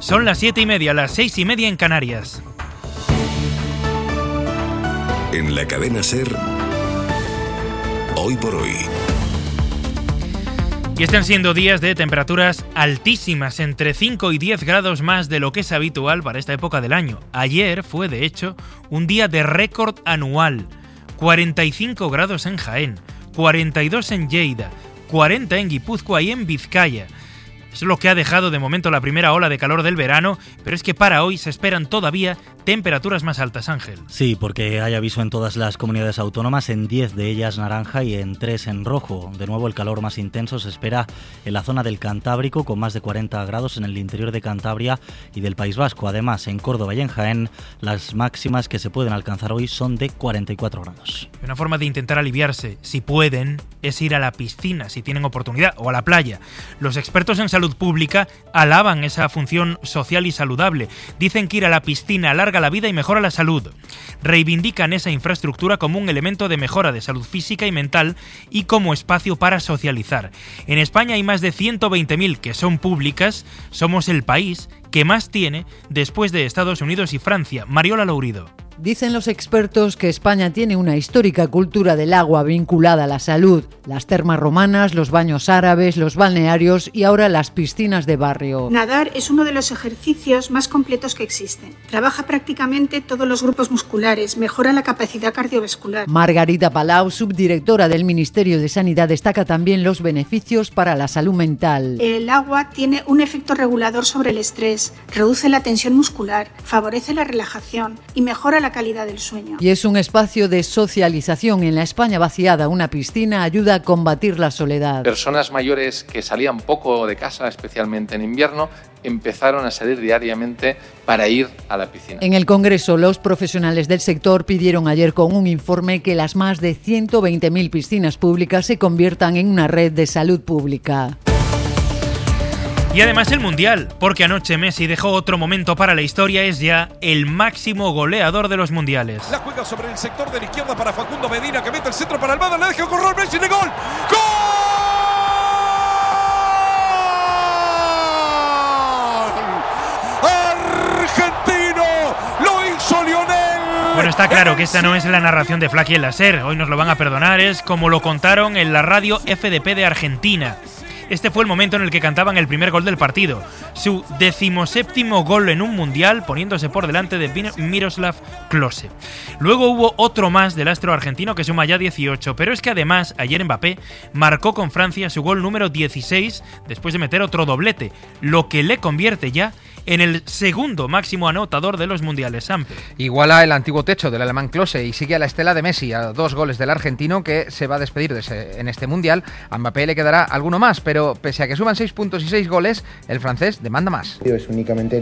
Son las 7:30, las 6:30 en Canarias. En la cadena SER, Hoy por Hoy. Y están siendo días de temperaturas altísimas, entre 5 y 10 grados más de lo que es habitual para esta época del año. Ayer fue, de hecho, un día de récord anual. 45 grados en Jaén, 42 en Lleida, 40 en Guipúzcoa y en Vizcaya. Eso es lo que ha dejado de momento la primera ola de calor del verano, pero es que para hoy se esperan todavía temperaturas más altas, Ángel. Sí, porque hay aviso en todas las comunidades autónomas, en 10 de ellas naranja y en 3 en rojo. De nuevo, el calor más intenso se espera en la zona del Cantábrico, con más de 40 grados en el interior de Cantabria y del País Vasco. Además, en Córdoba y en Jaén, las máximas que se pueden alcanzar hoy son de 44 grados. Una forma de intentar aliviarse, si pueden, es ir a la piscina, si tienen oportunidad, o a la playa. Los expertos en salud pública alaban esa función social y saludable. Dicen que ir a la piscina alarga la vida y mejora la salud. Reivindican esa infraestructura como un elemento de mejora de salud física y mental y como espacio para socializar. En España hay más de 120.000 que son públicas. Somos el país que más tiene después de Estados Unidos y Francia. Mariola Lourido. Dicen los expertos que España tiene una histórica cultura del agua vinculada a la salud. Las termas romanas, los baños árabes, los balnearios y ahora las piscinas de barrio. Nadar es uno de los ejercicios más completos que existen. Trabaja prácticamente todos los grupos musculares, mejora la capacidad cardiovascular. Margarita Palau, subdirectora del Ministerio de Sanidad, destaca también los beneficios para la salud mental. El agua tiene un efecto regulador sobre el estrés, reduce la tensión muscular, favorece la relajación y mejora la calidad del sueño. Y es un espacio de socialización. En la España vaciada, una piscina ayuda a combatir la soledad. Personas mayores que salían poco de casa, especialmente en invierno, empezaron a salir diariamente para ir a la piscina. En el Congreso, los profesionales del sector pidieron ayer con un informe que las más de 120.000 piscinas públicas se conviertan en una red de salud pública. Y además el Mundial, porque anoche Messi dejó otro momento para la historia, es ya el máximo goleador de los mundiales. La juega sobre el sector de la izquierda para Facundo Medina, que mete el centro para Almada, la deja correr Messi de gol. ¡Gol! ¡Argentino! ¡Lo hizo Lionel! Bueno, está claro que esta no es la narración de Flaky en la SER, hoy nos lo van a perdonar, es como lo contaron en la radio FDP de Argentina. Este fue el momento en el que cantaban el primer gol del partido, su 17º gol en un mundial, poniéndose por delante de Miroslav Klose. Luego hubo otro más del astro argentino que suma ya 18, pero es que además ayer Mbappé marcó con Francia su gol número 16 después de meter otro doblete, lo que le convierte ya en el segundo máximo anotador de los mundiales. Sampe. Iguala el antiguo techo del alemán Klose y sigue a la estela de Messi, a 2 goles del argentino que se va a despedir en este mundial. A Mbappé le quedará alguno más, pero pese a que suman 6 puntos y 6 goles, el francés demanda más. Es únicamente